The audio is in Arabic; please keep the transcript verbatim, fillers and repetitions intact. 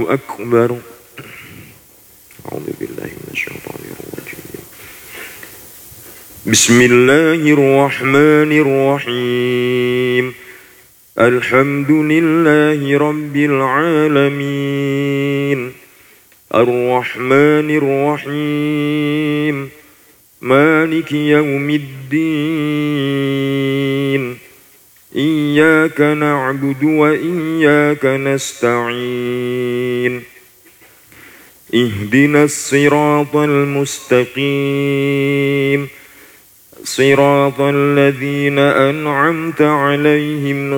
أكبر. أعوذ بالله من الشيطان الرجيم. بسم الله الرحمن الرحيم. الحمد لله رب العالمين الرحمن الرحيم مالك يوم الدين إياك نعبد وإياك نستعين اهدنا الصراط المستقيم صراط الذين أنعمت عليهم